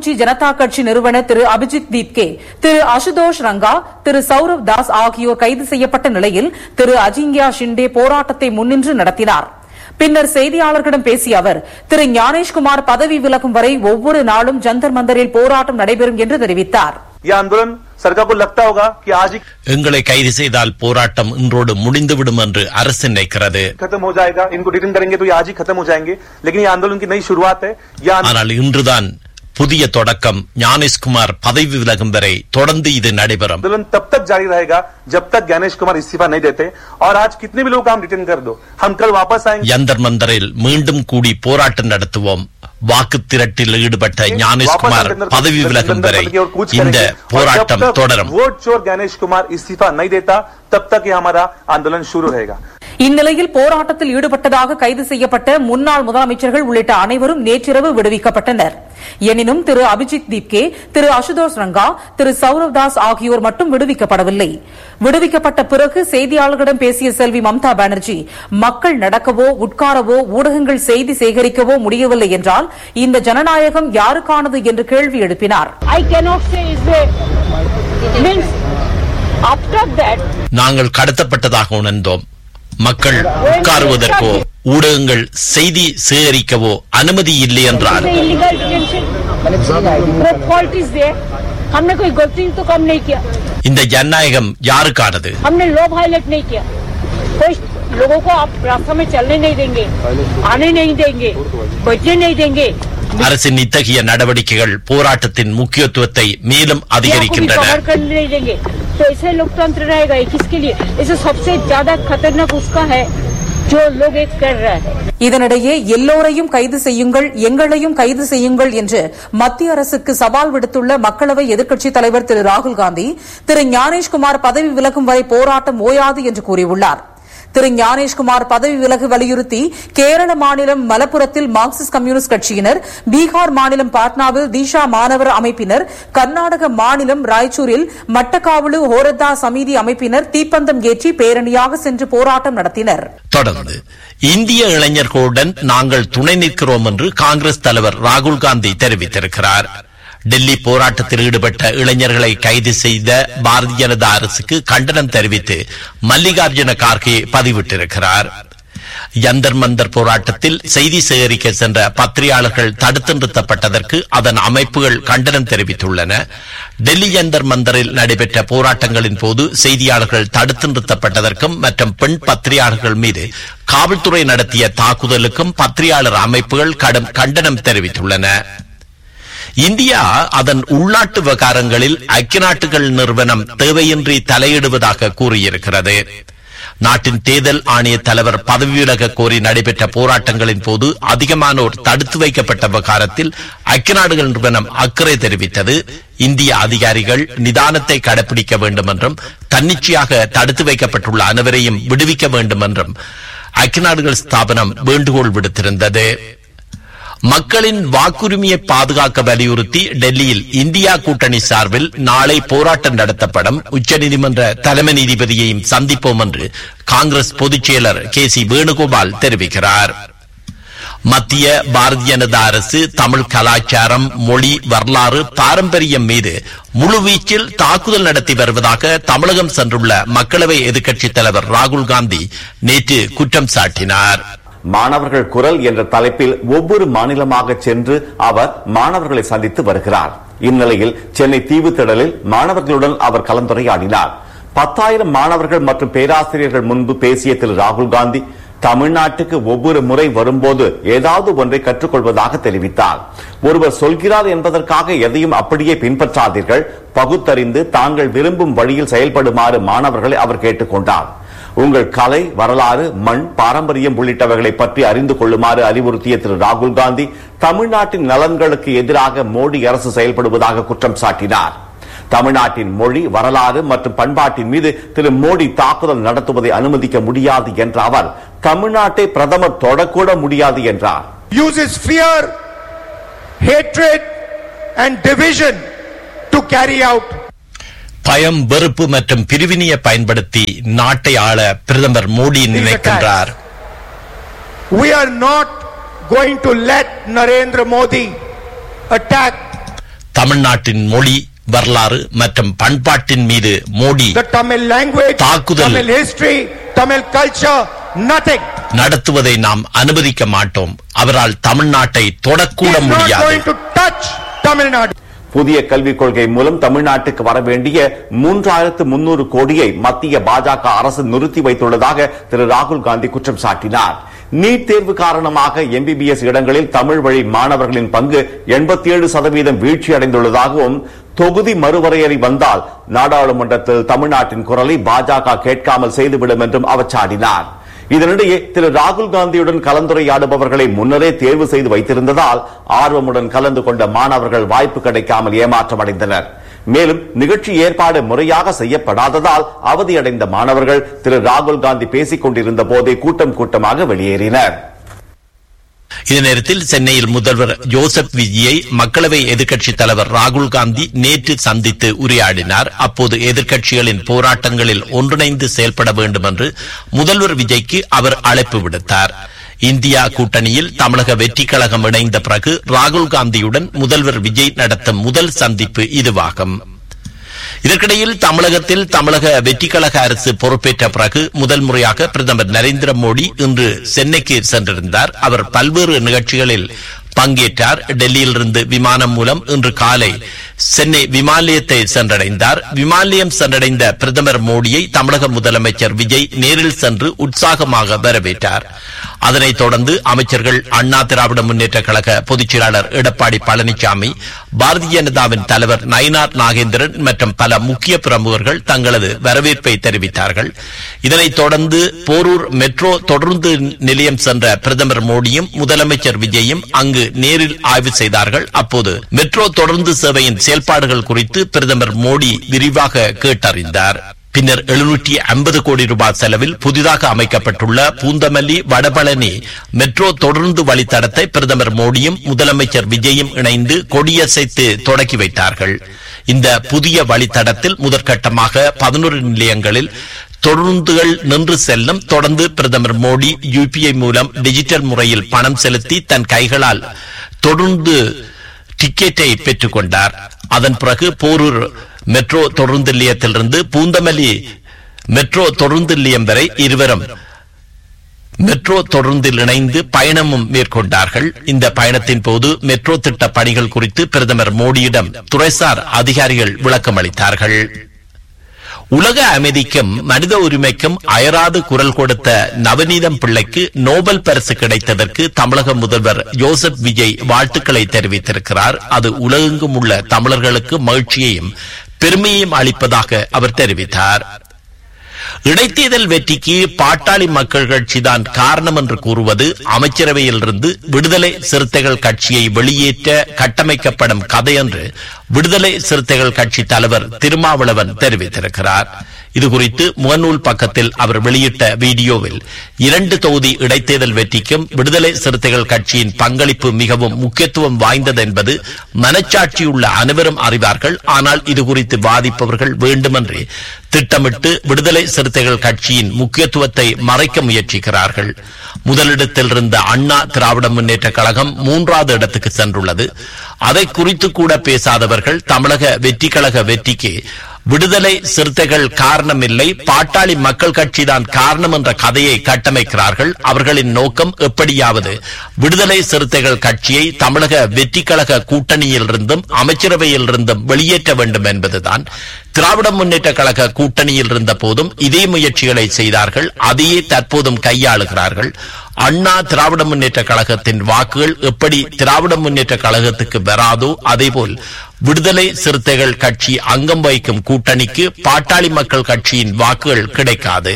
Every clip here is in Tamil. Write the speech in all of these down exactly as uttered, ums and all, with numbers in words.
அனுசூச்சி ஜனதா கட்சி நிறுவனர் திரு அபிஜித் தீப்கே, திரு அசுதோஷ் ரங்கா, திரு சௌரவ் தாஸ் ஆகியோர் கைது செய்யப்பட்ட நிலையில் திரு அஜிங்கியா ஷிண்டே போராட்டத்தை முன்னின்று நடத்தினார். பின்னர் செய்தியாளர்களிடம் பேசிய அவர், திரு ஞானேஷ்குமார் பதவி விலகும் வரை ஒவ்வொரு நாளும் ஜந்தர் மந்தரில் போராட்டம் நடைபெறும் என்று தெரிவித்தார். எங்களை கைது செய்தால் போராட்டம் இன்றோடு முடிந்துவிடும் என்று அரசு நினைக்கிறது. ஆனால் இன்றுதான் புதிய தொடக்கம். ஞானேஷ்குமார் பதவி விலகும் வரை தொடர்ந்து இது நடைபெறும். तब तक जारी रहेगा जब तक ज्ञानेश कुमार इस्तीफा नहीं देते और आज कितने भी लोग हम रिटर्न कर दो हम कल वापस आएंगे. யந்தர் மந்தரில் மீண்டும் கூடி போராட்டம் நடத்துவோம். வாக்கு திரட்டில் ஈடுபட்ட ஞானேஷ்குமார் பதவி விலகும் வரை இந்த போராட்டம் தொடரும். वोट चोर ज्ञानेश कुमार इस्तीफा नहीं देता तब तक ये हमारा आंदोलन शुरू रहेगा. இந்நிலையில் போராட்டத்தில் ஈடுபட்டதாக கைது செய்யப்பட்ட முன்னாள் முதலமைச்சர்கள் உள்ளிட்ட அனைவரும் நேற்றிரவு விடுவிக்கப்பட்டனர். எனினும் திரு அபிஜித் தீப்கே, திரு அசுதோஷ் ரங்கா, திரு சௌரவ் தாஸ் ஆகியோர் மட்டும் விடுவிக்கப்படவில்லை. விடுவிக்கப்பட்ட பிறகு செய்தியாளர்களிடம் பேசிய செல்வி மம்தா பானர்ஜி, மக்கள் நடக்கவோ உட்காரவோ ஊடகங்கள் செய்தி சேகரிக்கவோ முடியவில்லை என்றால் இந்த ஜனநாயகம் யாருக்கானது என்று கேள்வி எழுப்பினார். நாங்கள் கடத்தப்பட்டதாக உணர்ந்தோம். மக்கள் உட்காருவதற்கோ ஊடகங்கள் செய்தி சேகரிக்கவோ அனுமதி இல்லை என்றால் இந்த ஜனநாயகம் யாருக்கானது? लोगों को आप रास्ते में चलने नहीं देंगे, आने नहीं देंगे, बचने नहीं देंगे. அரசின் இத்தகைய நடவடிக்கைகள் போராட்டத்தின் முக்கியத்துவத்தை மேலும் அதிகரிக்கின்றன. तो ऐसे लोकतंत्र रहेगा किसके लिए? इसे सबसे ज्यादा खतरनाक उसका है जो लोग एक कर रहा है. இதனிடையே எல்லோரையும் கைது செய்யுங்கள், எங்களையும் கைது செய்யுங்கள் என்று மத்திய அரசுக்கு சவால் விடுத்துள்ள மக்களவை எதிர்க்கட்சித் தலைவர் திரு ராகுல் காந்தி, திரு ஞானேஷ்குமார் பதவி விலகும் வரை போராட்டம் ஓயாது என்று கூறியுள்ளார். திரு ஞானேஷ்குமார் பதவி விலகு வலியுறுத்தி கேரள மாநிலம் மலப்புரத்தில் மார்க்சிஸ்ட் கம்யூனிஸ்ட் கட்சியினர், பீகார் மாநிலம் பாட்னாவில் தீஷா மாணவர் அமைப்பினர், கர்நாடக மாநிலம் ராய்ச்சூரில் மட்டக்காவலு ஹோரத்தா சமிதி அமைப்பினர் தீப்பந்தம் ஏற்றி பேரணியாக சென்று போராட்டம் நடத்தினர். தொடர்ந்து இந்திய இளைஞர்களுடன் நாங்கள் துணை நிற்கிறோம் என்று காங்கிரஸ் தலைவர் ராகுல் காந்தி தெரிவித்திருக்கிறார். டெல்லி போராட்டத்தில் ஈடுபட்ட இளைஞர்களை கைது செய்த பாரதிய ஜனதா அரசுக்கு கண்டனம் தெரிவித்து மல்லிகார்ஜுன கார்கே பதிவிட்டிருக்கிறார். யந்தர் மந்தர் போராட்டத்தில் செய்தி சேகரிக்க சென்ற பத்திரிகையாளர்கள் தடுத்து நிறுத்தப்பட்டதற்கு அதன் அமைப்புகள் கண்டனம் தெரிவித்துள்ளன. டெல்லி யந்தர் மந்தரில் நடைபெற்ற போராட்டங்களின் போது செய்தியாளர்கள் தடுத்து நிறுத்தப்பட்டதற்கும் மற்றும் பெண் பத்திரிகையாளர்கள் மீது காவல்துறை நடத்திய தாக்குதலுக்கும் பத்திரிகையாளர் அமைப்புகள் கடும் கண்டனம் தெரிவித்துள்ளன. இந்தியா அதன் உள்நாட்டு விவகாரங்களில் ஐக்கிய நாடுகள் நிறுவனம் தேவையின்றி தலையிடுவதாக கூறியிருக்கிறது. நாட்டின் தேர்தல் ஆணைய தலைவர் பதவி விலக கோரி நடைபெற்ற போராட்டங்களின் போது அதிகமானோர் தடுத்து வைக்கப்பட்ட விவகாரத்தில் ஐக்கிய நாடுகள் நிறுவனம் அக்கறை தெரிவித்தது. இந்திய அதிகாரிகள் நிதானத்தை கடைபிடிக்க வேண்டும் என்றும் தன்னிச்சையாக தடுத்து வைக்கப்பட்டுள்ள அனைவரையும் விடுவிக்க வேண்டும் என்றும் ஐக்கிய நாடுகள் ஸ்தாபனம் வேண்டுகோள் விடுத்திருந்தது. மக்களின் வாக்குரிமையை பாதுகாக்க வலியுறுத்தி டெல்லியில் இந்தியா கூட்டணி சார்பில் நாளை போராட்டம் நடத்தப்படும். உச்சநீதிமன்ற தலைமை நீதிபதியையும் சந்திப்போம் என்று காங்கிரஸ் பொதுச் செயலர் கே சி வேணுகோபால் தெரிவிக்கிறார். மத்திய பாரதிய ஜனதா அரசு தமிழ் கலாச்சாரம், மொழி, வரலாறு, பாரம்பரியம் மீது முழுவீச்சில் தாக்குதல் நடத்தி வருவதாக தமிழகம் சென்றுள்ள மக்களவை எதிர்க்கட்சித் தலைவர் ராகுல் காந்தி நேற்று குற்றம் சாட்டினார். மாணவர்கள் குரல் என்ற தலைப்பில் ஒவ்வொரு மாநிலமாக சென்று அவர் மாணவர்களை சந்தித்து வருகிறார். இந்நிலையில் சென்னை தீவுத்திடலில் மாணவர்களுடன் அவர் கலந்துரையாடினார். பத்தாயிரம் மாணவர்கள் மற்றும் பேராசிரியர்கள் முன்பு பேசிய திரு ராகுல் காந்தி தமிழ்நாட்டுக்கு ஒவ்வொரு முறை வரும்போது ஏதாவது ஒன்றை கற்றுக்கொள்வதாக தெரிவித்தார். ஒருவர் சொல்கிறார் என்பதற்காக எதையும் அப்படியே பின்பற்றாதீர்கள், பகுத்தறிந்து தாங்கள் விரும்பும் வழியில் செயல்படுமாறு மாணவர்களை அவர் கேட்டுக் கொண்டார். உங்கள் கலை, வரலாறு, மண், பாரம்பரியம் உள்ளிட்டவைகளை பற்றி அறிந்து கொள்ளுமாறு அறிவுறுத்திய திரு ராகுல் காந்தி தமிழ்நாட்டின் நலன்களுக்கு எதிராக மோடி அரசு செயல்படுவதாக குற்றம் சாட்டினார். தமிழ்நாட்டின் மொழி, வரலாறு மற்றும் பண்பாட்டின் மீது திரு மோடி தாக்குதல் நடத்துவதை அனுமதிக்க முடியாது என்ற அவர் தமிழ்நாட்டை பிரதமர் தொடக்கூட முடியாது என்றார். Uses fear, hatred and division to carry out. பயம், வெறுப்பு மற்றும் பிரிவினையை பயன்படுத்தி நாட்டை ஆள பிரதமர் Modi நினைக்கின்றார். We are not going to let Narendra Modi attack. தமிழ்நாட்டின் மொழி, வரலாறு மற்றும் பண்பாட்டின் மீது மோடி the Tamil language, தாக்குதல் Tamil history, Tamil culture, nothing. நடத்துவதை நாம் அனுமதிக்க மாட்டோம். அவரால் தமிழ்நாட்டை தொடக்கூட He is not முடியாது. going to touch Tamil Nadu. புதிய கல்விக் கொள்கை மூலம் தமிழ்நாட்டுக்கு வர வேண்டிய மூன்றாயிரத்து முன்னூறு கோடியை மத்திய பாஜக அரசு நிறுத்தி வைத்துள்ளதாக திரு ராகுல் காந்தி குற்றம் சாட்டினார். நீட் தேர்வு காரணமாக எம்பிபிஎஸ் இடங்களில் தமிழ் வழி மாணவர்களின் பங்கு எண்பத்தி ஏழு சதவீதம் வீழ்ச்சி அடைந்துள்ளதாகவும், தொகுதி மறுவரையறை வந்தால் நாடாளுமன்றத்தில் தமிழ்நாட்டின் குரலை பாஜக கேட்காமல் செய்துவிடும் என்றும் அவர் சாடினார். இதனிடையே திரு ராகுல் காந்தியுடன் கலந்துரையாடுபவர்களை முன்னரே தேர்வு செய்து வைத்திருந்ததால் ஆர்வமுடன் கலந்து கொண்ட மாணவர்கள் வாய்ப்பு கிடைக்காமல் ஏமாற்றம் அடைந்தனர். மேலும் நிகழ்ச்சி ஏற்பாடு முறையாக செய்யப்படாததால் அவதியடைந்த மாணவர்கள் திரு ராகுல் காந்தி பேசிக் கொண்டிருந்த போதே கூட்டம் கூட்டமாக வெளியேறினர். இதே நேரத்தில் சென்னையில் முதல்வர் ஜோசப் விஜயை மக்களவை எதிர்க்கட்சித் தலைவர் ராகுல் காந்தி நேற்று சந்தித்து உரையாடினார். அப்போது எதிர்க்கட்சிகளின் போராட்டங்களில் ஒன்றிணைந்து செயல்பட வேண்டும் என்று முதல்வர் விஜய்க்கு அவர் அழைப்பு விடுத்தார். இந்தியா கூட்டணியில் தமிழக வெற்றி கழகம் இணைந்த பிறகு ராகுல் காந்தியுடன் முதல்வர் விஜய் நடத்தும் முதல் சந்திப்பு இதுவாகும். இதற்கிடையில் தமிழகத்தில் தமிழக வெற்றி கழக அரசு பொறுப்பேற்ற பிறகு முதல் முறையாக பிரதமர் நரேந்திர மோடி இன்று சென்னைக்கு சென்றிருந்தார். அவர் பல்வேறு நிகழ்ச்சிகளில் பங்கேற்றார். டெல்லியிலிருந்து விமானம் மூலம் இன்று காலை சென்னை விமான நிலையத்தை சென்றடைந்தார். விமான நிலையம் சென்றடைந்த பிரதமர் மோடியை தமிழக முதலமைச்சர் விஜய் நேரில் சென்று உற்சாகமாக வரவேற்றார். அதனைத் தொடர்ந்து அமைச்சர்கள் அண்ணா திராவிட முன்னேற்ற கழக பொதுச் செயலாளர் எடப்பாடி பழனிசாமி, பாரதிய ஜனதாவின் தலைவர் நயினார் நாகேந்திரன் மற்றும் பல முக்கிய பிரமுகர்கள் தங்களது வரவேற்பை தெரிவித்தார்கள். இதனைத் தொடர்ந்து போரூர் மெட்ரோ தொடர்ந்து நிலையம் சென்ற பிரதமர் மோடியும் முதலமைச்சர் விஜயும் அங்கு நேரில் ஆய்வு செய்தார்கள். அப்போது மெட்ரோ தொடர்ந்து சேவையின் செயல்பாடுகள் குறித்து பிரதமர் மோடி விரிவாக கேட்டறிந்தார். பின்னர் எழுநூற்றி ஐம்பது கோடி ரூபாய் செலவில் புதிதாக அமைக்கப்பட்டுள்ள பூந்தமல்லி வடபழனி மெட்ரோ தொடர்ந்து வழித்தடத்தை பிரதமர் மோடியும் முதலமைச்சர் விஜயும் இணைந்து கொடியசைத்து தொடக்கி வைத்தார்கள். இந்த புதிய வழித்தடத்தில் முதற்கட்டமாக பதினொரு நிலையங்களில் தொடர்ந்துகள் நின்று செல்லும். தொடர்ந்து பிரதமர் மோடி யுபிஐ மூலம் டிஜிட்டல் முறையில் பணம் செலுத்தி தன் கைகளால் தொடர்ந்து டிக்கெட்டை பெற்றுக் கொண்டார். அதன் பிறகு போரூர் மெட்ரோ தொடர்ந்து நிலையத்திலிருந்து பூந்தமல்லி மெட்ரோ தொடர்ந்து நிலையம் வரை இருவரும் மெட்ரோ தொடர்ந்தில் இணைந்து பயணமும் மேற்கொண்டார்கள். இந்த பயணத்தின் போது மெட்ரோ திட்ட பணிகள் குறித்து பிரதமர் மோடியிடம் துறைசார் அதிகாரிகள் விளக்கம் அளித்தார்கள். உலக அமைதிக்கும் மனித உரிமைக்கும் அயராது குரல் கொடுத்த நவநீதம் பிள்ளைக்கு நோபல் பரிசு கிடைத்ததற்கு தமிழக முதல்வர் ஜோசப் விஜய் வாழ்த்துக்களை தெரிவித்திருக்கிறார். அது உலகெங்கும் உள்ள தமிழர்களுக்கு மகிழ்ச்சியையும் பெருமையையும் அளிப்பதாக அவர் தெரிவித்தார். இடைத்தேர்தல் வெற்றிக்கு பாட்டாளி மக்கள் கட்சிதான் காரணம் என்று கூறுவது அமைச்சரவையிலிருந்து விடுதலை சிறுத்தைகள் கட்சியை வெளியேற்ற கட்டமைக்கப்படும் கதை என்று விடுதலை சிறுத்தைகள் கட்சி தலைவர் திருமாவளவன் தெரிவித்திருக்கிறார். இதுகுறித்து முகநூல் பக்கத்தில் அவர் வெளியிட்ட வீடியோவில் இரண்டு தொகுதி இடைத்தேர்தல் வெற்றிக்கும் விடுதலை சிறுத்தைகள் கட்சியின் பங்களிப்பு மிகவும் முக்கியத்துவம் வாய்ந்தது என்பது மனச்சாட்சியுள்ள அனைவரும் அறிவார்கள். ஆனால் இதுகுறித்து வாதிப்பவர்கள் வேண்டுமென்றே திட்டமிட்டு விடுதலை சிறுத்தைகள் கட்சியின் முக்கியத்துவத்தை மறைக்க முயற்சிக்கிறார்கள். முதலிடத்தில் இருந்த அண்ணா திராவிட முன்னேற்ற கழகம் மூன்றாவது இடத்துக்கு சென்றுள்ளது. அதை குறித்து கூட பேசாதவர்கள் தமிழக வெற்றி கழக வெற்றிக்கு விடுதலை சிறுத்தைகள் காரணமில்லை, பாட்டாளி மக்கள் கட்சிதான் காரணம் என்ற கதையை கட்டமைக்கிறார்கள். அவர்களின் நோக்கம் எப்படியாவது விடுதலை சிறுத்தைகள் கட்சியை தமிழக வெற்றி கழக கூட்டணியில் இருந்தும் அமைச்சரவையில் இருந்தும் வெளியேற்ற வேண்டும் என்பதுதான். திராவிட முன்னேற்ற கழக கூட்டணியில் இருந்த போதும் இதே முயற்சிகளை செய்தார்கள். அதையே தற்போதும் கையாளுகிறார்கள். அண்ணா திராவிட முன்னேற்ற கழகத்தின் வாக்குகள் எப்படி திராவிட முன்னேற்ற கழகத்துக்கு வராதோ அதேபோல் விடுதலை சிறுத்தைகள் கட்சி அங்கம் வகிக்கும் கூட்டணிக்கு பாட்டாளி மக்கள் கட்சியின் வாக்குகள் கிடைக்காது.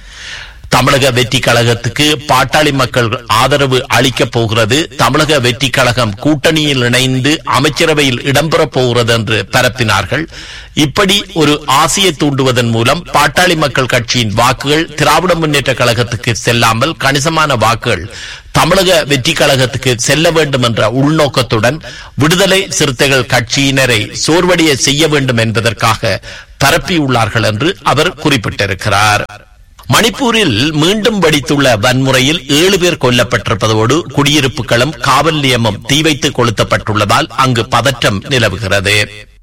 தமிழக வெற்றி கழகத்துக்கு பாட்டாளி மக்கள் ஆதரவு அளிக்கப் போகிறது. தமிழக வெற்றி கழகம் கூட்டணியில் இணைந்து அமைச்சரவையில் இடம்பெறப் போகிறது என்று பரப்பினார்கள். இப்படி ஒரு ஆசையை தூண்டுவதன் மூலம் பாட்டாளி மக்கள் கட்சியின் வாக்குகள் திராவிட முன்னேற்ற கழகத்துக்கு செல்லாமல் கணிசமான வாக்குகள் தமிழக வெற்றி கழகத்துக்கு செல்ல வேண்டும் என்ற உள்நோக்கத்துடன் விடுதலை சிறுத்தைகள் கட்சியினரை சோர்வடைய செய்ய வேண்டும் என்பதற்காக பரப்பியுள்ளார்கள் என்று அவர் குறிப்பிட்டிருக்கிறார். மணிப்பூரில் மீண்டும் வெடித்துள்ள வன்முறையில் ஏழு பேர் கொல்லப்பட்டிருப்பதோடு குடியிருப்புகளும் காவல் நிலையமும் தீ வைத்து கொளுத்தப்பட்டுள்ளதால் அங்கு பதற்றம் நிலவுகிறது.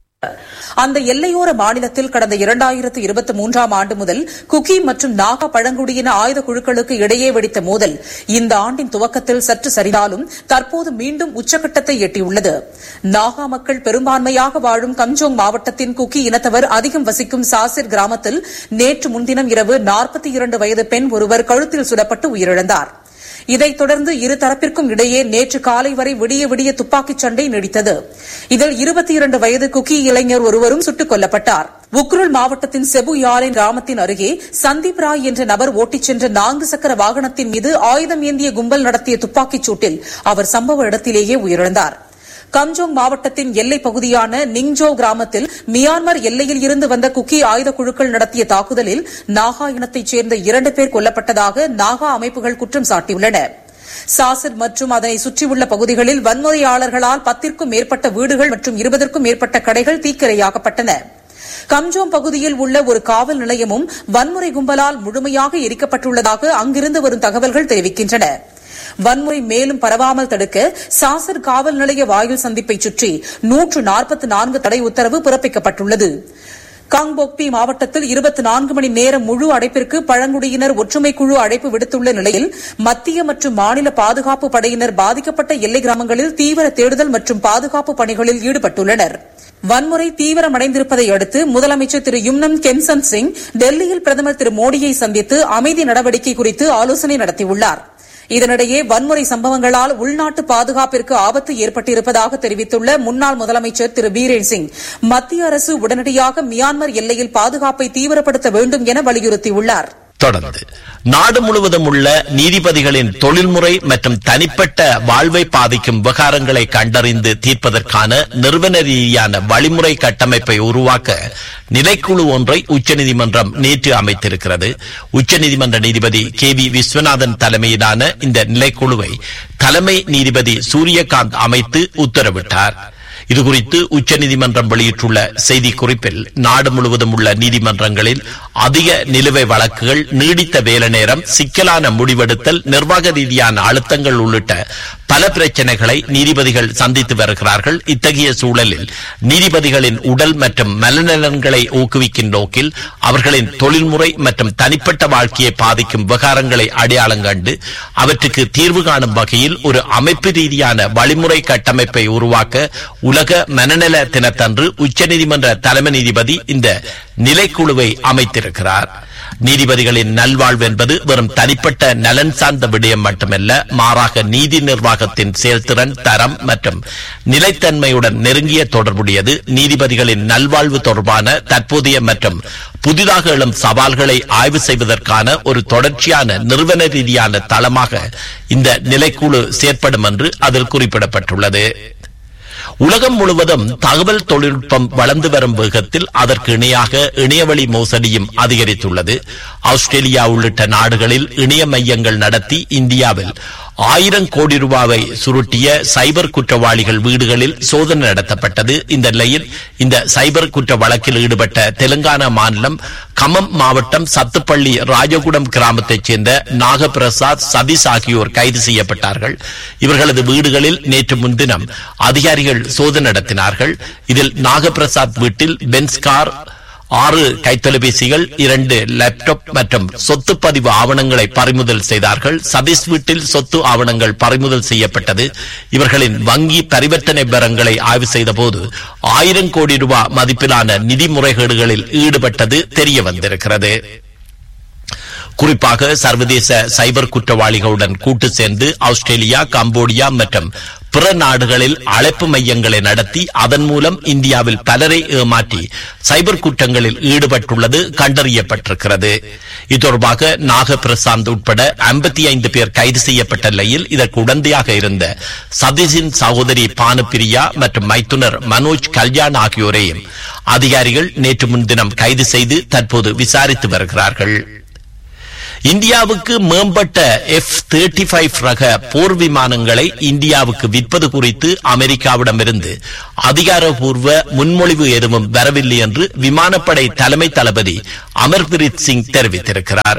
அந்த எல்லையோர மாநிலத்தில் கடந்த இரண்டாயிரத்து இருபத்தி மூன்றாம் ஆண்டு முதல் குக்கி மற்றும் நாகா பழங்குடியின ஆயுத குழுக்களுக்கு இடையே வெடித்த மோதல் இந்த ஆண்டின் துவக்கத்தில் சற்று சரிந்தாலும் தற்போது மீண்டும் உச்சகட்டத்தை எட்டியுள்ளது. நாகா மக்கள் பெரும்பான்மையாக வாழும் கம்ஜோங் மாவட்டத்தின் குக்கி இனத்தவர் அதிகம் வசிக்கும் சாசிர் கிராமத்தில் நேற்று முன்தினம் இரவு நாற்பத்தி இரண்டு வயது பெண் ஒருவர் கழுத்தில் சுடப்பட்டு உயிரிழந்தார். இதைத் தொடர்ந்து இருதரப்பிற்கும் இடையே நேற்று காலை வரை விடிய விடிய துப்பாக்கிச் சண்டை நீடித்தது. இதில் இருபத்தி இரண்டு வயது குக்கி இளைஞர் ஒருவரும் சுட்டுக் கொல்லப்பட்டார். உக்ருல் மாவட்டத்தின் செபு யாலின் கிராமத்தின் அருகே சந்தீப் ராய் என்ற நபர் ஓட்டிச் சென்ற நான்கு சக்கர வாகனத்தின் மீது ஆயுதம் ஏந்திய கும்பல் நடத்திய துப்பாக்கிச் சூட்டில் அவர் சம்பவ இடத்திலேயே உயிரிழந்தார். கம்ஜோங் மாவட்டத்தின் எல்லைப் பகுதியான நிங்ஜோ கிராமத்தில் மியான்மர் எல்லையில் இருந்து வந்த குக்கி ஆயுத குழுக்கள் நடத்திய தாக்குதலில் நாகா இனத்தைச் சேர்ந்த இரண்டு பேர் கொல்லப்பட்டதாக நாகா அமைப்புகள் குற்றம் சாட்டியுள்ளன. சாசிர் மற்றும் அதனை சுற்றியுள்ள பகுதிகளில் வன்முறையாளர்களால் பத்திற்கும் மேற்பட்ட வீடுகள் மற்றும் இருபதற்கும் மேற்பட்ட கடைகள் தீக்கிரையாக்கப்பட்டன. கம்ஜோம் பகுதியில் உள்ள ஒரு காவல் நிலையமும் வன்முறை கும்பலால் முழுமையாக எரிக்கப்பட்டுள்ளதாக அங்கிருந்து வரும் தகவல்கள் தெரிவிக்கின்றன. வன்முறை மேலும் பரவாமல் தடுக்க சாசர் காவல் நிலைய வாயில் சந்திப்பை சுற்றி நூற்று நாற்பத்தி நான்கு தடை உத்தரவு பிறப்பிக்கப்பட்டுள்ளது. காங்போக்பி மாவட்டத்தில் இருபத்தி நான்கு மணி நேரம் முழு அடைப்பிற்கு பழங்குடியினர் ஒற்றுமை குழு அழைப்பு விடுத்துள்ள நிலையில் மத்திய மற்றும் மாநில பாதுகாப்பு படையினர் பாதிக்கப்பட்ட எல்லை கிராமங்களில் தீவிர தேடுதல் மற்றும் பாதுகாப்பு பணிகளில் ஈடுபட்டுள்ளனர். வன்முறை தீவிரமடைந்திருப்பதை அடுத்து முதலமைச்சர் திரு யும்னம் கெம்சன் சிங் டெல்லியில் பிரதமர் திரு மோடியை சந்தித்து அமைதி நடவடிக்கை குறித்து ஆலோசனை நடத்தியுள்ளார். இதனிடையே வன்முறை சம்பவங்களால் உள்நாட்டு பாதுகாப்பிற்கு ஆபத்து ஏற்பட்டிருப்பதாக தெரிவித்துள்ள முன்னாள் முதலமைச்சர் திரு பீரேன் சிங் மத்திய அரசு உடனடியாக மியான்மர் எல்லையில் பாதுகாப்பை தீவிரப்படுத்த வேண்டும் என வலியுறுத்தியுள்ளார். தொடர்ந்து நாடு முழுவதும் உள்ள நீதிபதிகளின் தொழில்முறை மற்றும் தனிப்பட்ட வாழ்வை பாதிக்கும் விவகாரங்களை கண்டறிந்து தீர்ப்பதற்கான நிறுவன ரீதியான வழிமுறை கட்டமைப்பை உருவாக்க நிலைக்குழு ஒன்றை உச்சநீதிமன்றம் நேற்று அமைத்திருக்கிறது. உச்சநீதிமன்ற நீதிபதி கே வி விஸ்வநாதன் தலைமையிலான இந்த நிலைக்குழுவை தலைமை நீதிபதி சூரியகாந்த் அமைத்து உத்தரவிட்டார். இதுகுறித்து உச்சநீதிமன்றம் வெளியிட்டுள்ள செய்திக்குறிப்பில் நாடு முழுவதும் உள்ள நீதிமன்றங்களில் அதிக நிலுவை வழக்குகள், நீடித்த வேலை நேரம், சிக்கலான முடிவெடுத்தல், நிர்வாக ரீதியான அழுத்தங்கள் உள்ளிட்ட பல பிரச்சனைகளை நீதிபதிகள் சந்தித்து வருகிறார்கள். இத்தகைய சூழலில் நீதிபதிகளின் உடல் மற்றும் மனநலன்களை ஊக்குவிக்கும் நோக்கில் அவர்களின் தொழில்முறை மற்றும் தனிப்பட்ட வாழ்க்கையை பாதிக்கும் விவகாரங்களை அடையாளம் கண்டு அவற்றுக்கு தீர்வு காணும் வகையில் ஒரு அமைப்பு ரீதியான வழிமுறை கட்டமைப்பை உருவாக்க உலக மனநல தினத்தன்று உச்சநீதிமன்ற தலைமை நீதிபதி இந்த நிலைக்குழுவை அமைத்திருக்கிறார். நீதிபதிகளின் நல்வாழ்வு என்பது வெறும் தனிப்பட்ட நலன் சார்ந்த விடயம் மட்டுமல்ல, மாறாக நீதி நிர்வாகத்தின் செயல்திறன், தரம் மற்றும் நிலைத்தன்மையுடன் நெருங்கிய தொடர்புடையது. நீதிபதிகளின் நல்வாழ்வு தொடர்பான தற்போதைய மற்றும் புதிதாக எழும் சவால்களை ஆய்வு செய்வதற்கான ஒரு தொடர்ச்சியான நிறுவன ரீதியான தளமாக இந்த நிலைக்குழு செயற்படும் என்று அதில் குறிப்பிடப்பட்டுள்ளது. உலகம் முழுவதும் தகவல் தொழில்நுட்பம் வளர்ந்து வரும் வேகத்தில் அதற்கு இணையாக இணையவழி மோசடியும் அதிகரித்துள்ளது. ஆஸ்திரேலியா உள்ளிட்ட நாடுகளில் இணைய மையங்கள் நடத்தி இந்தியாவில் ஆயிரம் கோடி ரூபாவை சுருட்டிய சைபர் குற்றவாளிகள் வீடுகளில் சோதனை நடத்தப்பட்டது. இந்த நிலையில் இந்த சைபர் குற்ற வழக்கில் ஈடுபட்ட தெலுங்கானா மாநிலம் கமம் மாவட்டம் சத்துப்பள்ளி ராஜகுடம் கிராமத்தைச் சேர்ந்த நாகபிரசாத், சதீஷ் ஆகியோர் கைது செய்யப்பட்டார்கள். இவர்களது வீடுகளில் நேற்று முன்தினம் அதிகாரிகள் சோதனை நடத்தினார்கள். இதில் நாகபிரசாத் வீட்டில் பென்ஸ் கார், ஆறு கைத்தொலைபேசிகள், இரண்டு லேப்டாப் மற்றும் சொத்து பதிவு ஆவணங்களை பறிமுதல் செய்தார்கள். சதீஷ் வீட்டில் சொத்து ஆவணங்கள் பறிமுதல் செய்யப்பட்டது. இவர்களின் வங்கி பரிவர்த்தனை விவரங்களை ஆய்வு செய்த போது ஆயிரம் கோடி ரூபாய் மதிப்பிலான நிதி முறைகேடுகளில் ஈடுபட்டது தெரிய வந்திருக்கிறது. குறிப்பாக சர்வதேச சைபர் குற்றவாளிகளுடன் கூட்டு சேர்ந்து ஆஸ்திரேலியா, கம்போடியா மற்றும் பிற நாடுகளில் அழைப்பு மையங்களை நடத்தி அதன் மூலம் இந்தியாவில் பலரை ஏமாற்றி சைபர் குற்றங்களில் ஈடுபட்டுள்ளது கண்டறியப்பட்டிருக்கிறது. இது தொடர்பாக நாகபிரசாந்த் உட்பட ஐம்பத்தி ஐந்து பேர் கைது செய்யப்பட்ட நிலையில் இதற்கு உடந்தையாக இருந்த சதீஷின் சகோதரி பானுபிரியா மற்றும் மைத்துனர் மனோஜ் கல்யாண் ஆகியோரையும் அதிகாரிகள் நேற்று முன்தினம் கைது செய்து தற்போது விசாரித்து வருகிறார்கள். இந்தியாவுக்கு மேம்பட்ட எஃப் முப்பத்தி ஐந்து ரக போர் விமானங்களை இந்தியாவுக்கு விற்பது குறித்து அமெரிக்காவிடமிருந்து அதிகாரப்பூர்வ முன்மொழிவு எதுவும் வரவில்லை என்று விமானப்படை தலைமை தளபதி அமர்பிரீத் சிங் தெரிவித்திருக்கிறார்.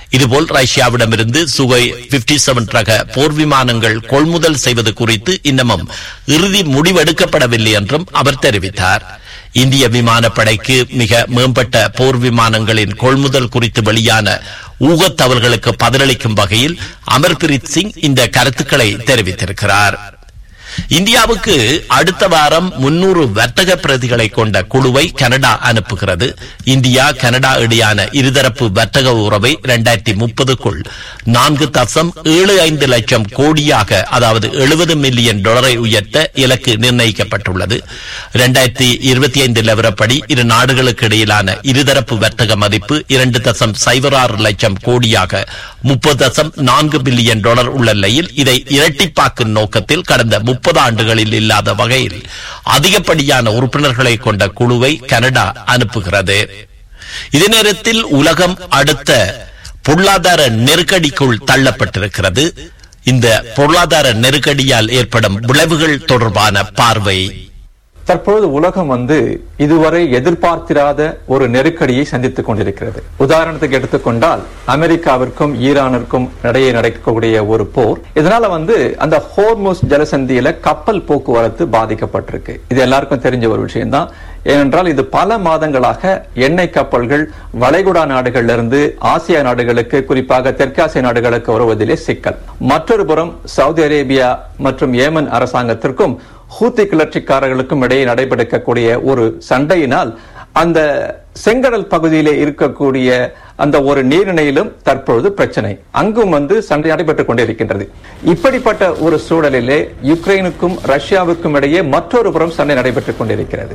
இதுபோல் ரஷ்யாவிடமிருந்து சுகோய் ஐம்பத்தி ஏழு ரக போர் விமானங்கள் கொள்முதல் செய்வது குறித்து இன்னமும் இறுதி முடிவெடுக்கப்படவில்லை என்றும் அவர் தெரிவித்தார். இந்திய விமானப்படைக்கு மிக மேம்பட்ட போர் விமானங்களின் கொள்முதல் குறித்து வெளியான ஊகத்தவர்களுக்கு பதிலளிக்கும் வகையில் அமர்பிரீத் சிங் இந்த கருத்துக்களை தெரிவித்திருக்கிறார். இந்தியாவுக்கு அடுத்த வாரம் முன்னூறு வர்த்தக பிரதிகளை கொண்ட குழுவை கனடா அனுப்புகிறது. இந்தியா கனடா இடையான இருதரப்பு வர்த்தக உறவை இரண்டாயிரத்தி முப்பதுக்குள் நான்கு தசம் ஏழு ஐந்து லட்சம் கோடியாக, அதாவது எழுபது மில்லியன் டாலரை உயர்த்த இலக்கு நிர்ணயிக்கப்பட்டுள்ளது. இரண்டாயிரத்தி இருபத்தி ஐந்து நிலவரப்படி இரு நாடுகளுக்கு இடையிலான இருதரப்பு வர்த்தக மதிப்பு இரண்டு தசம் சைபர் ஆறு லட்சம் கோடியாக முப்பது தசம் நான்கு பில்லியன் டாலர் உள்ள நிலையில் இதை இரட்டிப்பாக்கும் நோக்கத்தில் கடந்த முப்பது ஆண்டுகளில் இல்லாத வகையில் அதிகப்படியான உறுப்பினர்களை கொண்ட குழுவை கனடா அனுப்புகிறது. இதே நேரத்தில் உலகம் அடுத்த பொருளாதார நெருக்கடிக்குள் தள்ளப்பட்டிருக்கிறது. இந்த பொருளாதார நெருக்கடியால் ஏற்படும் விளைவுகள் தொடர்பான பார்வை. தற்பொழுது உலகம் வந்து இதுவரை எதிர்பார்த்திராத ஒரு நெருக்கடியை சந்தித்துக் கொண்டிருக்கிறது. உதாரணத்துக்கு எடுத்துக்கொண்டால் அமெரிக்காவிற்கும் ஈரானிற்கும் இடையே நடக்கக்கூடிய ஒரு போர். இதனால வந்து அந்த ஹோர்முஸ் ஜலசந்தியில கப்பல் போக்குவரத்து பாதிக்கப்பட்டிருக்கு. இது எல்லாருக்கும் தெரிஞ்ச ஒரு விஷயம் தான். ஏனென்றால் இது பல மாதங்களாக எண்ணெய் கப்பல்கள் வளைகுடா நாடுகளில் இருந்து ஆசியா நாடுகளுக்கு, குறிப்பாக தெற்காசிய நாடுகளுக்கு வருவதிலே சிக்கல். மற்றொரு புறம் சவுதி அரேபியா மற்றும் ஏமன் அரசாங்கத்திற்கும் ஹூத்தி கிளர்ச்சிக்காரர்களுக்கும் இடையே நடைபெறக்கூடிய ஒரு சண்டையினால் அந்த செங்கடல் பகுதியிலே இருக்கக்கூடிய அந்த ஒரு நீர்நிலையிலும் தற்பொழுது பிரச்சனை, அங்கும் வந்து சண்டை நடைபெற்றுக் கொண்டிருக்கின்றது. இப்படிப்பட்ட ஒரு சூழலிலே யுக்ரைனுக்கும் ரஷ்யாவுக்கும் இடையே மற்றொரு புறம் சண்டை நடைபெற்றுக் கொண்டிருக்கிறது.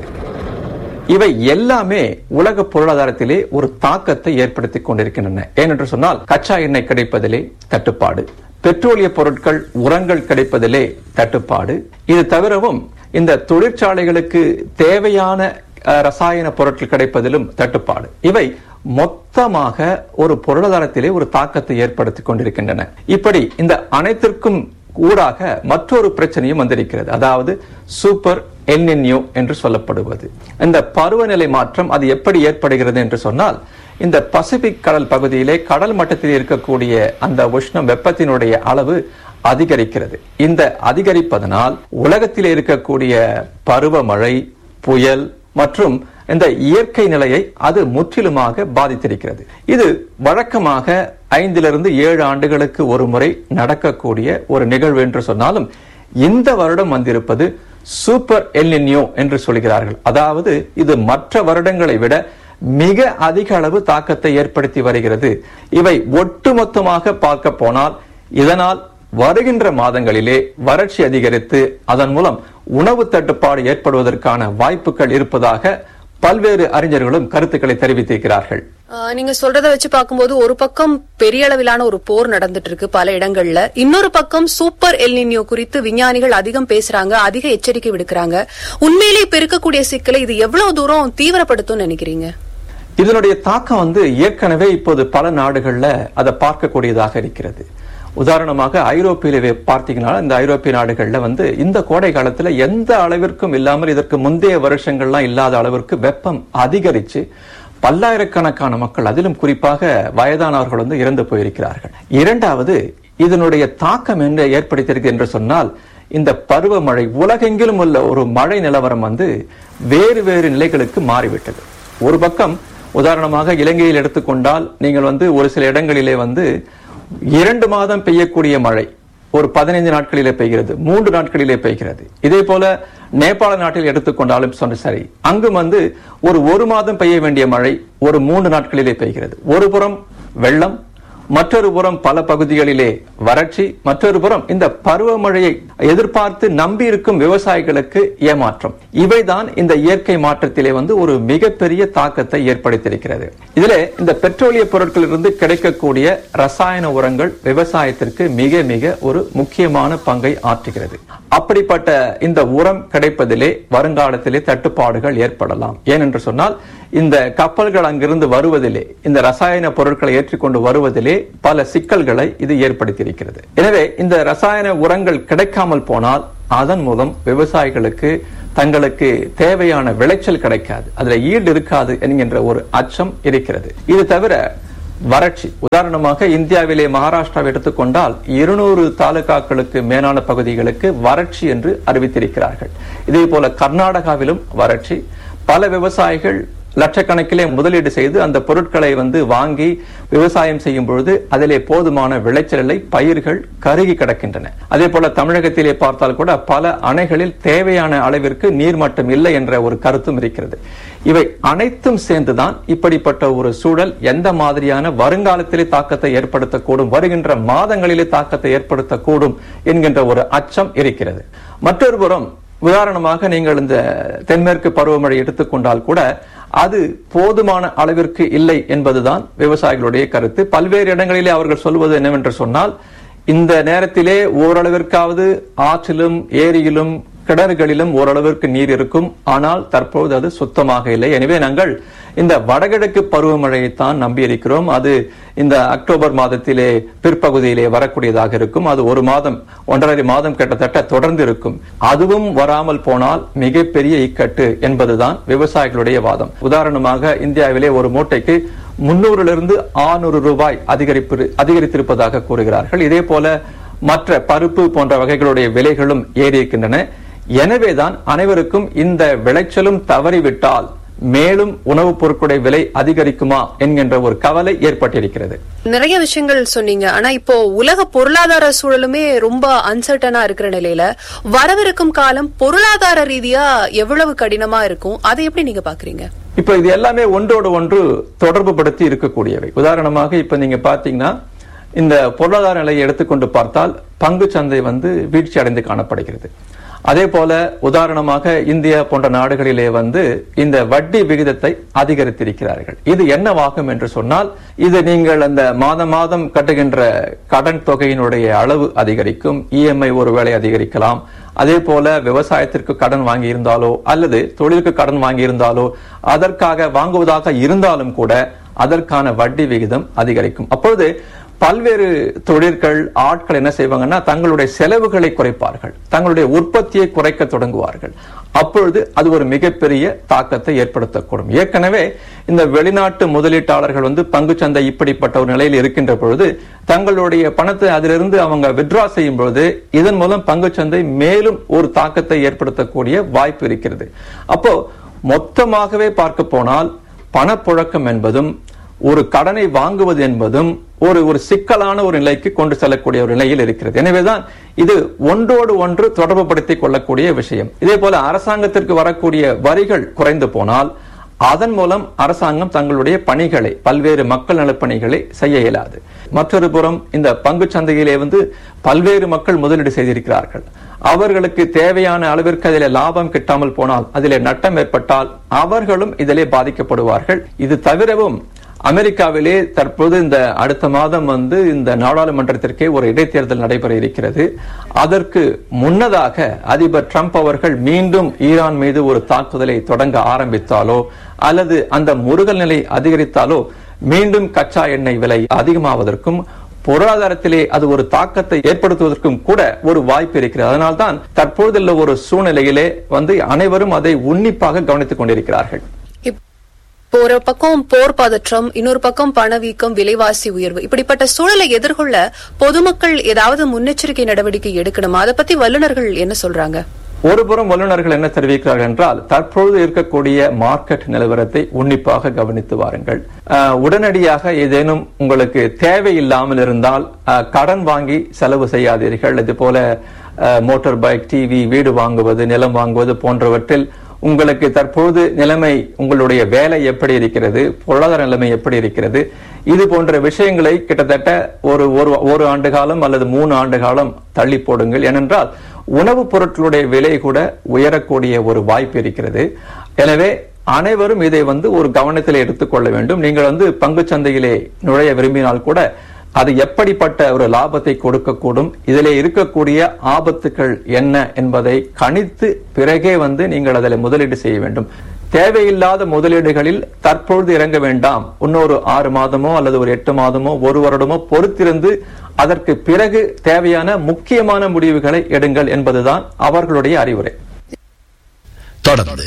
இவை எல்லாமே உலக பொருளாதாரத்திலே ஒரு தாக்கத்தை ஏற்படுத்திக் கொண்டிருக்கின்றன. ஏனென்று சொன்னால் கச்சா எண்ணெய் கிடைப்பதிலே தட்டுப்பாடு, பெட்ரோலிய பொருட்கள் உரங்கள் கிடைப்பதிலே தட்டுப்பாடு, இது தவிரவும் இந்த தொழிற்சாலைகளுக்கு தேவையான ரசாயன பொருட்கள் கிடைப்பதிலும் தட்டுப்பாடு. இவை மொத்தமாக ஒரு பொருளாதாரத்திலே ஒரு தாக்கத்தை ஏற்படுத்திக் கொண்டிருக்கின்றன. இப்படி இந்த அனைத்திற்கும் ஊடாக மற்றொரு பிரச்சனையும் வந்திருக்கிறது. அதாவது சூப்பர் எல் நினோ என்று சொல்லப்படுவது. இந்த பருவநிலை மாற்றம் அது எப்படி ஏற்படுகிறது என்று சொன்னால், இந்த பசிபிக் கடல் பகுதியிலே கடல் மட்டத்தில் இருக்கக்கூடிய அந்த உஷ்ணம் வெப்பத்தினுடைய அளவு அதிகரிக்கிறது. இந்த அதிகரிப்பதனால் உலகத்தில் இருக்கக்கூடிய பருவமழை, புயல் மற்றும் இந்த இயற்கை நிலையை அது முற்றிலுமாக பாதித்திருக்கிறது. இது வழக்கமாக ஐந்திலிருந்து ஏழு ஆண்டுகளுக்கு ஒரு முறை நடக்கக்கூடிய ஒரு நிகழ்வு என்று சொன்னாலும், இந்த வருடம் வந்திருப்பது சூப்பர் எல் நினோ என்று சொல்கிறார்கள். அதாவது இது மற்ற வருடங்களை விட மிக அதிக அளவு தாக்கத்தை ஏற்படுத்தி வருகிறது. இவை ஒட்டுமொத்தமாக பார்க்க போனால் இதனால் வருகின்ற மாதங்களிலே வறட்சி அதிகரித்து அதன் மூலம் உணவு தட்டுப்பாடு ஏற்படுவதற்கான வாய்ப்புகள் இருப்பதாக பல்வேறு அறிஞர்களும் கருத்துக்களை தெரிவித்திருக்கிறார்கள். நீங்க சொல்றதை வச்சு பார்க்கும்போது ஒரு பக்கம் பெரிய அளவிலான ஒரு போர் நடந்துட்டு இருக்கு பல இடங்கள்ல, இன்னொரு பக்கம் சூப்பர் எல் நினோ குறித்து விஞ்ஞானிகள் அதிகம் பேசுறாங்க, அதிக எச்சரிக்கை விடுக்கிறாங்க. உண்மையிலேயே பெருக்கக்கூடிய சிக்கலை இது எவ்வளவு தூரம் தீவிரப்படுத்தும் நினைக்கிறீங்க? இதனுடைய தாக்கம் வந்து ஏற்கனவே இப்போது பல நாடுகள்ல அதை பார்க்கக்கூடியதாக இருக்கிறது. உதாரணமாக ஐரோப்பியிலே பார்த்தீங்கன்னா, இந்த ஐரோப்பிய நாடுகள்ல வந்து இந்த கோடை காலத்துல எந்த அளவிற்கும் இல்லாமல் இதற்கு முந்தைய வருஷங்கள்லாம் இல்லாத அளவிற்கு வெப்பம் அதிகரிச்சு பல்லாயிரக்கணக்கான மக்கள், அதிலும் குறிப்பாக வயதானவர்கள் வந்து இறந்து போயிருக்கிறார்கள். இரண்டாவது, இதனுடைய தாக்கம் என்ன ஏற்படுத்தியிருக்கு என்று சொன்னால், இந்த பருவமழை உலகெங்கிலும் உள்ள ஒரு மழை நிலவரம் வந்து வேறு வேறு நிலைகளுக்கு மாறிவிட்டது. ஒரு பக்கம் உதாரணமாக இலங்கையில் எடுத்துக்கொண்டால் நீங்கள் வந்து ஒரு சில இடங்களிலே வந்து இரண்டு மாதம் பெய்யக்கூடிய மழை ஒரு பதினைந்து நாட்களிலே பெய்கிறது, மூன்று நாட்களிலே பெய்கிறது. இதே போல நேபாள நாட்டில் எடுத்துக்கொண்டாலும் சொன்ன சரி, அங்கும் வந்து ஒரு ஒரு மாதம் பெய்ய வேண்டிய மழை ஒரு மூன்று நாட்களிலே பெய்கிறது. ஒரு புறம் வெள்ளம், மற்றொரு புறம் பல பகுதிகளிலே வறட்சி, மற்றொரு புறம் இந்த பருவமழையை எதிர்பார்த்து நம்பி இருக்கும் விவசாயிகளுக்கு ஏமாற்றம். இவைதான் இந்த இயற்கை மாற்றத்திலே வந்து ஒரு மிகப்பெரிய தாக்கத்தை ஏற்படுத்தியிருக்கிறது. இதிலே இந்த பெட்ரோலிய பொருட்களிலிருந்து கிடைக்கக்கூடிய ரசாயன உரங்கள் விவசாயத்திற்கு மிக மிக ஒரு முக்கியமான பங்கை ஆற்றுகிறது. அப்படிப்பட்ட இந்த உரம் கிடைப்பதிலே வருங்காலத்திலே தட்டுப்பாடுகள் ஏற்படலாம். ஏனென்று சொன்னால், இந்த கப்பல்கள் அங்கிருந்து வருவதிலே, இந்த ரசாயன பொருட்களை ஏற்றிக்கொண்டு வருவதிலே பல சிக்கல்களை இது ஏற்படுத்தியிருக்கிறது. எனவே இந்த ரசாயன உரங்கள் கிடைக்காமல் போனால் அதன் மூலம் விவசாயிகளுக்கு தங்களுக்கு தேவையான விளைச்சல் கிடைக்காது, அதுல ஈடு இருக்காது என்கின்ற ஒரு அச்சம் இருக்கிறது. இது தவிர வறட்சி. உதாரணமாக இந்தியாவிலே மகாராஷ்டிராவை எடுத்துக்கொண்டால் இருநூறு தாலுகாக்களுக்கு மேலான பகுதிகளுக்கு வறட்சி என்று அறிவித்திருக்கிறார்கள். இதே போல கர்நாடகாவிலும் வறட்சி. பல விவசாயிகள் லட்சக்கணக்கிலே முதலீடு செய்து அந்த பொருட்களை வந்து வாங்கி விவசாயம் செய்யும் பொழுது அதிலே போதுமான விளைச்சல் இல்லை, பயிர்கள் கருகி கிடக்கின்றன. அதே போல தமிழகத்திலே பார்த்தால் கூட பல அணைகளில் தேவையான அளவிற்கு நீர்மட்டம் இல்லை என்ற ஒரு கருத்தும் இருக்கிறது. இவை அனைத்தும் சேர்ந்துதான் இப்படிப்பட்ட ஒரு சூழல் எந்த மாதிரியான வருங்காலத்திலே தாக்கத்தை ஏற்படுத்தக்கூடும், வருகின்ற மாதங்களிலே தாக்கத்தை ஏற்படுத்தக்கூடும் என்கின்ற ஒரு அச்சம் இருக்கிறது. மற்றொரு புறம் உதாரணமாக நீங்கள் இந்த தென்மேற்கு பருவமழை எடுத்துக்கொண்டால் கூட அது போதுமான அளவிற்கு இல்லை என்பதுதான் விவசாயிகளுடைய கருத்து. பல்வேறு இடங்களிலே அவர்கள் சொல்வது என்னவென்று சொன்னால், இந்த நேரத்திலே ஓரளவிற்காவது ஆற்றிலும் ஏரியிலும் கிணறுகளிலும் ஓரளவிற்கு நீர் இருக்கும், ஆனால் தற்போது அது சுத்தமாக இல்லை. எனவே நாங்கள் இந்த வடகிழக்கு பருவமழையைத்தான் நம்பியிருக்கிறோம். அது இந்த அக்டோபர் மாதத்திலே பிற்பகுதியிலே வரக்கூடியதாக இருக்கும். அது ஒரு மாதம் ஒன்றரை மாதம் கிட்டத்தட்ட தொடர்ந்து இருக்கும். அதுவும் வராமல் போனால் மிகப்பெரிய இக்கட்டு என்பதுதான் விவசாயிகளுடைய வாதம். உதாரணமாக இந்தியாவிலே ஒரு மூட்டைக்கு முன்னூறிலிருந்து ஆறுநூறு ரூபாய் அதிகரிப்பு அதிகரித்திருப்பதாக கூறுகிறார்கள். இதே போல மற்ற பருப்பு போன்ற வகைகளுடைய விலைகளும் ஏறியிருக்கின்றன. எனவேதான் அனைவருக்கும் இந்த விளைச்சலும் தவறிவிட்டால் மேலும் உணவுப் பொருட்களுடைய விலை அதிகரிக்குமா என்கின்ற ஒரு கவலை ஏற்பட்டிருக்கிறது. நிறைய விஷயங்கள் சொன்னீங்க. ஆனா இப்போ உலக பொருளாதார சூழலுமே ரொம்ப அன்சர்டனா இருக்கிற நிலையில வரவிருக்கும் காலம் பொருளாதார ரீதியா எவ்வளவு கடினமா இருக்கும், அதை எப்படி நீங்க பாக்குறீங்க? இப்ப இது எல்லாமே ஒன்றோடு ஒன்று தொடர்பு படுத்தி இருக்கக்கூடியவை. உதாரணமாக இப்ப நீங்க பாத்தீங்கன்னா இந்த பொருளாதார நிலையை எடுத்துக்கொண்டு பார்த்தால் பங்கு சந்தை வந்து வீழ்ச்சி அடைந்து காணப்படுகிறது. அதே போல உதாரணமாக இந்தியா போன்ற நாடுகளிலே வந்து இந்த வட்டி விகிதத்தை அதிகரித்திருக்கிறார்கள். இது என்னவாகும் என்று சொன்னால், இது நீங்கள் அந்த மாதம் மாதம் கட்டுகின்ற கடன் தொகையினுடைய அளவு அதிகரிக்கும், இஎம்ஐ ஒருவேளை அதிகரிக்கலாம். அதே போல விவசாயத்திற்கு கடன் வாங்கி இருந்தாலோ அல்லது தொழிலுக்கு கடன் வாங்கி இருந்தாலோ அதற்காக வாங்குவதாக இருந்தாலும் கூட அதற்கான வட்டி விகிதம் அதிகரிக்கும். அப்பொழுது பல்வேறு தொழில்கள் ஆட்கள் என்ன செய்வாங்கன்னா தங்களுடைய செலவுகளை குறைப்பார்கள், தங்களுடைய உற்பத்தியை குறைக்க தொடங்குவார்கள். அப்பொழுது அது ஒரு மிகப்பெரிய தாக்கத்தை ஏற்படுத்தக்கூடும். ஏற்கனவே இந்த வெளிநாட்டு முதலீட்டாளர்கள் வந்து பங்குச்சந்தை இப்படிப்பட்ட ஒரு நிலையில் இருக்கின்ற பொழுது தங்களுடைய பணத்தை அதிலிருந்து அவங்க வித்ட்ரா செய்யும் பொழுது இதன் மூலம் பங்குச்சந்தை மேலும் ஒரு தாக்கத்தை ஏற்படுத்தக்கூடிய வாய்ப்பு இருக்கிறது. அப்போ மொத்தமாகவே பார்க்க போனால் பணப்புழக்கம் என்பதும் ஒரு கடனை வாங்குவது என்பதும் ஒரு ஒரு சிக்கலான ஒரு நிலைக்கு கொண்டு செல்லக்கூடிய ஒரு நிலையில் இருக்கிறது. எனவேதான் இது ஒன்றோடு ஒன்று தொடர்பு படுத்திக் கொள்ளக்கூடிய விஷயம். இதே போல அரசாங்கத்திற்கு வரக்கூடிய வரிகள் குறைந்து போனால் அதன் மூலம் அரசாங்கம் தங்களுடைய பணிகளை பல்வேறு மக்கள் நலப்பணிகளை செய்ய இயலாது. மற்றொரு புறம் இந்த பங்கு சந்தையிலே வந்து பல்வேறு மக்கள் முதலீடு செய்திருக்கிறார்கள். அவர்களுக்கு தேவையான அளவிற்கு அதிலே லாபம் கிட்டாமல் போனால், அதிலே நட்டம் ஏற்பட்டால் அவர்களும் இதிலே பாதிக்கப்படுவார்கள். இது தவிரவும் அமெரிக்காவிலே தற்போது இந்த அடுத்த மாதம் வந்து இந்த நாடாளுமன்றத்திற்கே ஒரு இடைத்தேர்தல் நடைபெற இருக்கிறது. அதற்கு முன்னதாக அதிபர் ட்ரம்ப் அவர்கள் மீண்டும் ஈரான் மீது ஒரு தாக்குதலை தொடங்க ஆரம்பித்தாலோ அல்லது அந்த முறுகல் நிலை அதிகரித்தாலோ மீண்டும் கச்சா எண்ணெய் விலை அதிகமாவதற்கும் பொருளாதாரத்திலே அது ஒரு தாக்கத்தை ஏற்படுத்துவதற்கும் கூட ஒரு வாய்ப்பு இருக்கிறது. அதனால்தான் தற்போதுள்ள ஒரு சூழ்நிலையிலே வந்து அனைவரும் அதை உன்னிப்பாக கவனித்துக் கொண்டிருக்கிறார்கள். ஒரு பக்கம் போர் பதற்றம், இன்னொரு பக்கம் பணவீக்கம், விலைவாசி உயர்வு, இப்படிப்பட்ட சூழலை எதிர்கொள்ள பொதுமக்கள் ஏதாவது முன்னெச்சரிக்கை நடவடிக்கை எடுக்கணுமா? அதை பத்தி வல்லுநர்கள் என்ன சொல்றாங்க? ஒருபுறம் வல்லுநர்கள் என்ன தெரிவிக்கிறார்கள் என்றால், தற்பொழுது இருக்கக்கூடிய மார்க்கெட் நிலவரத்தை உன்னிப்பாக கவனித்து வாருங்கள். உடனடியாக ஏதேனும் உங்களுக்கு தேவையில்லாமல் இருந்தால் கடன் வாங்கி செலவு செய்யாதீர்கள். இது போல மோட்டார் பைக், டிவி, வீடு வாங்குவது, நிலம் வாங்குவது போன்றவற்றில் உங்களுக்கு தற்போது நிலைமை, உங்களுடைய வேலை எப்படி இருக்கிறது, பொருளாதார நிலைமை எப்படி இருக்கிறது, இது போன்ற விஷயங்களை கிட்டத்தட்ட ஒரு ஒரு ஆண்டு காலம் அல்லது மூணு ஆண்டு காலம் தள்ளி போடுங்கள். ஏனென்றால் உணவுப் பொருட்களுடைய விலை கூட உயரக்கூடிய ஒரு வாய்ப்பு இருக்கிறது. எனவே அனைவரும் இதை வந்து ஒரு கவனத்தில் எடுத்துக்கொள்ள வேண்டும். நீங்கள் வந்து பங்கு சந்தையிலே நுழைய விரும்பினால் கூட அது எப்படிப்பட்ட ஒரு லாபத்தை கொடுக்கக்கூடும், இதிலே இருக்கக்கூடிய ஆபத்துக்கள் என்ன என்பதை கணித்து பிறகே வந்து நீங்கள் அதில் முதலீடு செய்ய வேண்டும். தேவையில்லாத முதலீடுகளில் தற்பொழுது இறங்க வேண்டாம். இன்னொரு ஆறு மாதமோ அல்லது ஒரு எட்டு மாதமோ ஒரு வருடமோ பொறுத்திருந்து அதற்கு பிறகு தேவையான முக்கியமான முடிவுகளை எடுங்கள் என்பதுதான் அவர்களுடைய அறிவுரை. தொடர்ந்து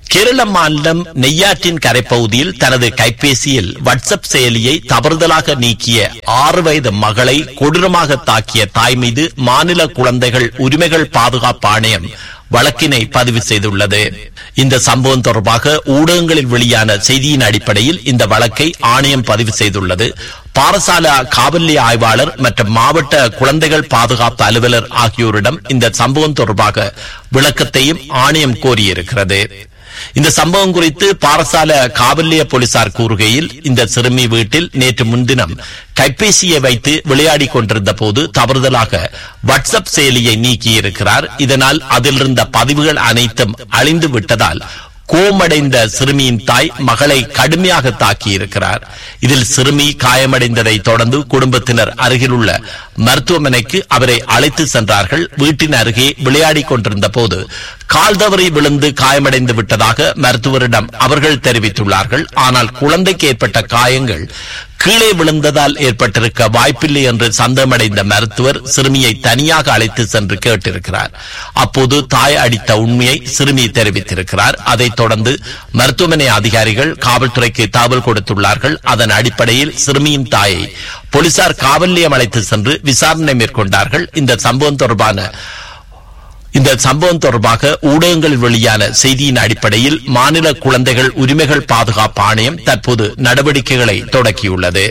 கேரள மாநிலம் நெய்யாற்றின் கரைப்பகுதியில் தனது கைபேசியில் வாட்ஸ்அப் செயலியை தவறுதலாக நீக்கிய ஆறு வயது மகளை கொடூரமாக தாக்கிய தாய் மீது மாநில குழந்தைகள் உரிமைகள் பாதுகாப்பு ஆணையம் வழக்கினை பதிவு செய்துள்ளது. இந்த சம்பவம் தொடர்பாக ஊடகங்களில் வெளியான செய்தியின் அடிப்படையில் இந்த வழக்கை ஆணையம் பதிவு செய்துள்ளது. பாரசால காவல் நிலைய ஆய்வாளர் மற்றும் மாவட்ட குழந்தைகள் பாதுகாப்பு அலுவலர் ஆகியோரிடம் இந்த சம்பவம் தொடர்பாக விளக்கத்தையும் ஆணையம் கோரியிருக்கிறது. இந்த சம்பவம் குறித்து பாரசால காவல் நிலைய போலீசார் கூறுகையில், இந்த சிறுமி வீட்டில் நேற்று முன்தினம் கைபேசியை வைத்து விளையாடி கொண்டிருந்த போது தவறுதலாக வாட்ஸ்அப் செயலியை நீக்கியிருக்கிறார். இதனால் அதில் இருந்த பதிவுகள் அனைத்தும் அழிந்து விட்டதால் கோமடைந்த சிறுமியின் தாய் மகளை கடுமையாக தாக்கியிருக்கிறார். இதில் சிறுமி காயமடைந்ததை தொடர்ந்து குடும்பத்தினர் அருகிலுள்ள மருத்துவமனைக்கு அவரை அழைத்து சென்றார்கள். வீட்டின் அருகே விளையாடி கொண்டிருந்த போது கால் தவறி விழுந்து காயமடைந்து விட்டதாக மருத்துவரிடம் அவர்கள் தெரிவித்துள்ளார்கள். ஆனால் குழந்தைக்கு ஏற்பட்ட காயங்கள் கீழே விழுந்ததால் ஏற்பட்டிருக்க வாய்ப்பில்லை என்று சந்தேகமடைந்த மருத்துவர் சிறுமியை தனியாக அழைத்து சென்று கேட்டிருக்கிறார். அப்போது தாய் அடித்த உண்மையை சிறுமி தெரிவித்திருக்கிறார். அதைத் தொடர்ந்து மருத்துவமனை அதிகாரிகள் காவல்துறைக்கு தகவல் கொடுத்துள்ளார்கள். அதன் அடிப்படையில் சிறுமியின் தாயை போலீசார் காவல் நிலையம் அழைத்து சென்று விசாரணை மேற்கொண்டார்கள். இந்த சம்பவம் தொடர்பான இந்த சம்பவம் தொடர்பாக ஊடகங்களில் வெளியான செய்தியின் அடிப்படையில் மாநில குழந்தைகள் உரிமைகள் பாதுகாப்பு ஆணையம் தற்போது நடவடிக்கைகளை தொடங்கியுள்ளது.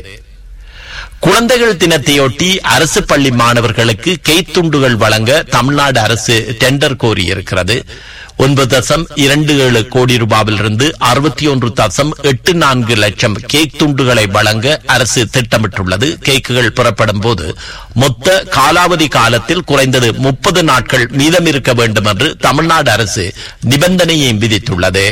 குழந்தைகள் தினத்தையொட்டி அரசு பள்ளி மாணவர்களுக்கு கெய்த்துண்டுகள் வழங்க தமிழ்நாடு அரசு டெண்டர் கோரியிருக்கிறது. ஒன்பது தசம் இரண்டு ஏழு கோடி ரூபாயிலிருந்து அறுபத்தி ஒன்று தசம் எட்டு நான்கு லட்சம் கேக் துண்டுகளை வழங்க அரசு திட்டமிட்டுள்ளது. கேக்குகள் புறப்படும் போது மொத்த காலாவதி காலத்தில் குறைந்தது முப்பது நாட்கள் மீதம் இருக்க வேண்டும் என்று தமிழ்நாடு அரசு நிபந்தனையை விதித்துள்ளது.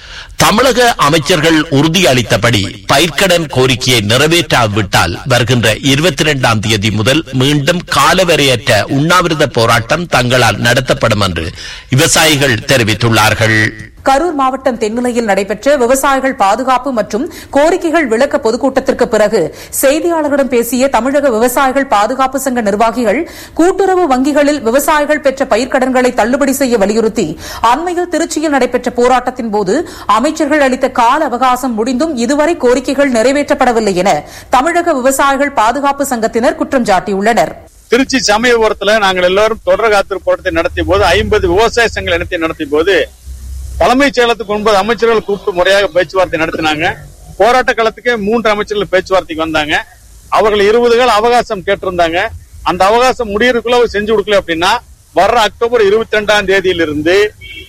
தமிழக அமைச்சர்கள் உறுதியளித்தபடி பயிர்க்கடன் கோரிக்கையை நிறைவேற்றாவிட்டால் வருகின்ற இருபத்தி இரண்டாம் தேதி முதல் மீண்டும் காலவரையற்ற உண்ணாவிரத போராட்டம் தங்களால் நடத்தப்படும் என்று விவசாயிகள் தெரிவித்துள்ளார்கள். கரூர் மாவட்டம் தென்னிலையில் நடைபெற்ற விவசாயிகள் பாதுகாப்பு மற்றும் கோரிக்கைகள் விளக்க பொதுக்கூட்டத்திற்கு பிறகு செய்தியாளர்களிடம் பேசிய தமிழக விவசாயிகள் பாதுகாப்பு சங்க நிர்வாகிகள், கூட்டுறவு வங்கிகளில் விவசாயிகள் பெற்ற பயிர்க்கடன்களை தள்ளுபடி செய்ய வலியுறுத்தி அண்மையில் திருச்சியில் நடைபெற்ற போராட்டத்தின் போது அமைச்சர்கள் அளித்த கால அவகாசம் முடிந்தும் இதுவரை கோரிக்கைகள் நிறைவேற்றப்படவில்லை என தமிழக விவசாயிகள் பாதுகாப்பு சங்கத்தினர் குற்றம் சாட்டியுள்ளனர். திருச்சி சமயபுரத்தில் நாங்கள் எல்லாரும் தொடர் காத்திருப்பு போராட்டத்தை நடத்திய போது ஐம்பது விவசாய சங்கங்கள் இனத்தை நடத்திய போது தலைமைச் செயலத்துக்கு ஒன்பது அமைச்சர்கள் கூப்பிட்டு முறையாக பேச்சுவார்த்தை நடத்தினாங்க. போராட்ட காலத்துக்கு மூன்று அமைச்சர்கள் பேச்சுவார்த்தைக்கு வந்தாங்க. அவர்கள் இருபது கால அவகாசம் கேட்டிருந்தாங்க. அந்த அவகாசம் முடியறதுக்குள்ள செஞ்சு கொடுக்கல அப்படின்னா வர்ற அக்டோபர் இருபத்தி ரெண்டாம் தேதியிலிருந்து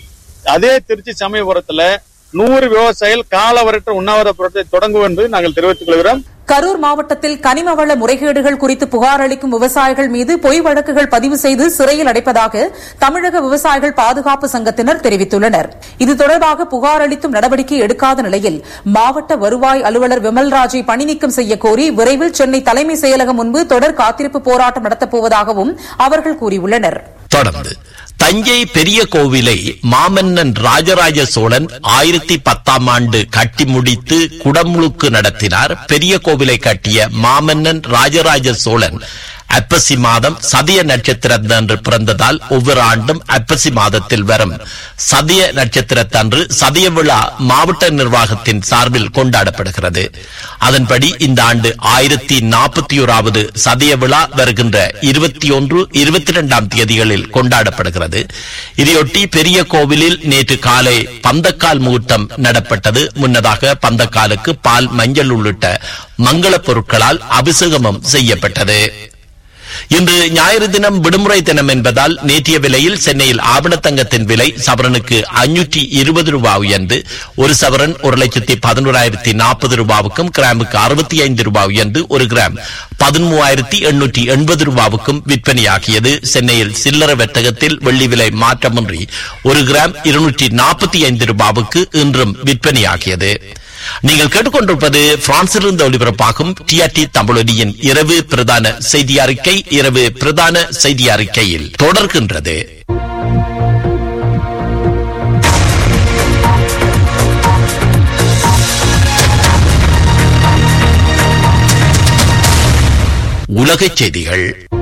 அதே திருச்சி சமயபுரத்துல நூறு விவசாயிகள் காலவரற்ற உண்ணாவிரத போராட்டத்தை தொடங்குவோம் என்று நாங்கள் தெரிவித்துக் கொள்கிறோம். கரூர் மாவட்டத்தில் கனிமவள முறைகேடுகள் குறித்து புகார் அளிக்கும் விவசாயிகள் மீது பொய் வழக்குகள் பதிவு செய்து சிறையில் அடைப்பதாக தமிழக விவசாயிகள் பாதுகாப்பு சங்கத்தினர் தெரிவித்துள்ளனர். இது தொடர்பாக புகார் அளித்தும் நடவடிக்கை எடுக்காத நிலையில் மாவட்ட வருவாய் அலுவலர் விமல்ராஜை பணிநீக்கம் செய்ய கோரி விரைவில் சென்னை தலைமை செயலகம் முன்பு தொடர் காத்திருப்பு போராட்டம் நடத்தப்போவதாகவும் அவர்கள் கூறியுள்ளனர். தொடர்ந்து தஞ்சை பெரிய கோவிலை மாமன்னன் ராஜராஜ சோழன் ஆயிரத்தி பத்தாம் ஆண்டு கட்டி முடித்து குடமுழுக்கு நடத்தினார். பெரிய கோவிலை கட்டிய மாமன்னன் ராஜராஜ சோழன் ஐப்பசி மாதம் சதய நட்சத்திரத்தன்று பிறந்ததால் ஒவ்வொரு ஆண்டும் ஐப்பசி மாதத்தில் வரும் சதய நட்சத்திரத்தன்று சதய விழா மாவட்ட நிர்வாகத்தின் சார்பில் கொண்டாடப்படுகிறது. அதன்படி இந்த ஆண்டு ஆயிரத்தி நாற்பத்தி ஓராவது சதய விழா வருகின்ற இருபத்தி ஒன்று இருபத்தி இரண்டாம் தேதிகளில் கொண்டாடப்படுகிறது. இதையொட்டி பெரிய கோவிலில் நேற்று காலை பந்தக்கால் முகூர்த்தம் நடப்பட்டது. முன்னதாக பந்தக்காலுக்கு பால், மஞ்சள் உள்ளிட்ட மங்கள பொருட்களால் அபிஷேகமும் செய்யப்பட்டது. இன்று ஞாயிறு தினம் விடுமுறை தினம் என்பதால் நேற்றைய விலையில் சென்னையில் ஆபணத்தங்கத்தின் விலை சவரனுக்கு ஐநூற்றி இருபது ரூபாய் உயர்ந்து ஒரு சவரன் ஒரு லட்சத்தி பதினோராயிரத்தி நாற்பது ரூபாவுக்கும் கிராமுக்கு அறுபத்தி ஐந்து ரூபாய் உயர்ந்து ஒரு கிராம் பதிமூவாயிரத்தி எண்ணூற்றி எண்பது ரூபாவுக்கும் விற்பனையாகியது. சென்னையில் சில்லறை வர்த்தகத்தில் வெள்ளி விலை மாற்றமின்றி ஒரு கிராம் இருநூற்றி நாற்பத்தி ஐந்து ரூபாவுக்கு இன்றும் விற்பனையாகியது. நீங்கள் கேட்டுக்கொண்டிருப்பது பிரான்சிலிருந்து ஒலிபரப்பாகும் டிஆர்டி தமிழொலியின் இரவு பிரதான செய்தி அறிக்கை. இரவு பிரதான செய்தி அறிக்கையில் தொடர்கின்றது. உலகச் செய்திகள்.